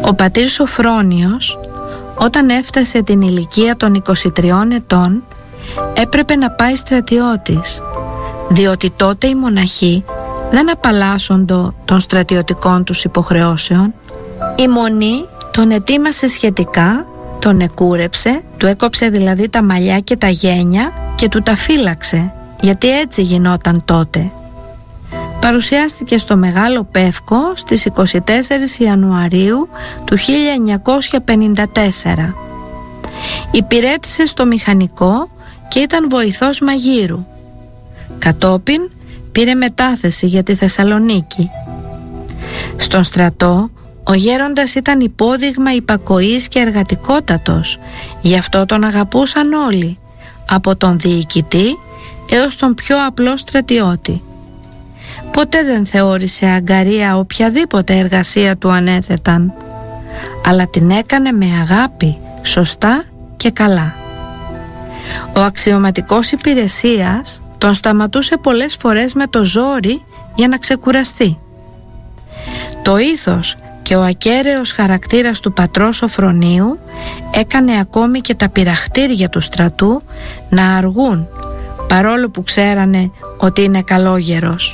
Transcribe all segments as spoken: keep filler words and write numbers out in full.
Ο πατήρ Σοφρόνιος, όταν έφτασε την ηλικία των είκοσι τριών ετών, έπρεπε να πάει στρατιώτης, διότι τότε οι μοναχοί δεν απαλλάσσοντο των στρατιωτικών τους υποχρεώσεων. Η μονή τον ετοίμασε σχετικά, τον εκούρεψε, του έκοψε δηλαδή τα μαλλιά και τα γένια και του τα φύλαξε, γιατί έτσι γινόταν τότε. Παρουσιάστηκε στο Μεγάλο Πεύκο στις είκοσι τέσσερις Ιανουαρίου του χίλια εννιακόσια πενήντα τέσσερα. Υπηρέτησε στο μηχανικό και ήταν βοηθός μαγείρου. Κατόπιν πήρε μετάθεση για τη Θεσσαλονίκη. Στον στρατό ο γέροντας ήταν υπόδειγμα υπακοής και εργατικότατος, γι' αυτό τον αγαπούσαν όλοι, από τον διοικητή έως τον πιο απλό στρατιώτη. Ποτέ δεν θεώρησε αγκαρία οποιαδήποτε εργασία του ανέθεταν, αλλά την έκανε με αγάπη, σωστά και καλά. Ο αξιωματικός υπηρεσίας τον σταματούσε πολλές φορές με το ζόρι για να ξεκουραστεί. Το ήθος και ο ακέραιος χαρακτήρας του πατρός Σοφρονίου έκανε ακόμη και τα πυραχτήρια του στρατού να αργούν, παρόλο που ξέρανε ότι είναι καλόγερος.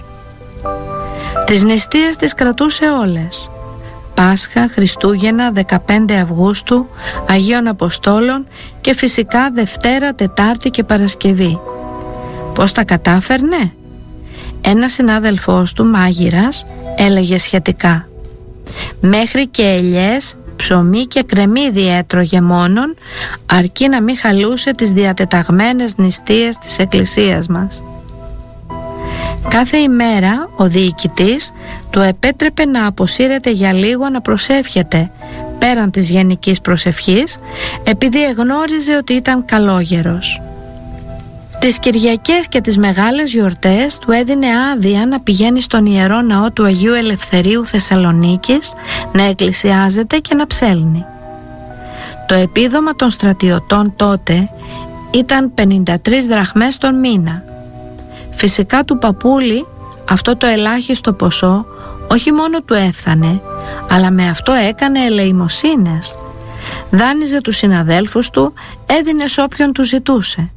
Τις νηστείες τις κρατούσε όλες: Πάσχα, Χριστούγεννα, δεκαπέντε Αυγούστου, Αγίων Αποστόλων και φυσικά Δευτέρα, Τετάρτη και Παρασκευή. Πώς τα κατάφερνε? Ένας συνάδελφός του, μάγειρας, έλεγε σχετικά: μέχρι και ελιές, ψωμί και κρεμμύδι έτρωγε μόνον, αρκεί να μην χαλούσε τις διατεταγμένες νηστείες της εκκλησίας μας. Κάθε ημέρα ο διοικητής του επέτρεπε να αποσύρεται για λίγο να προσεύχεται πέραν της γενικής προσευχής, επειδή εγνώριζε ότι ήταν καλόγερος. Τις Κυριακές και τις μεγάλες γιορτές του έδινε άδεια να πηγαίνει στον Ιερό Ναό του Αγίου Ελευθερίου Θεσσαλονίκης, να εκκλησιάζεται και να ψέλνει. Το επίδομα των στρατιωτών τότε ήταν πενήντα τρεις δραχμές τον μήνα. Φυσικά του παππούλη αυτό το ελάχιστο ποσό όχι μόνο του έφθανε, αλλά με αυτό έκανε ελεημοσύνες. Δάνειζε τους συναδέλφους του, έδινε σ' όποιον του ζητούσε.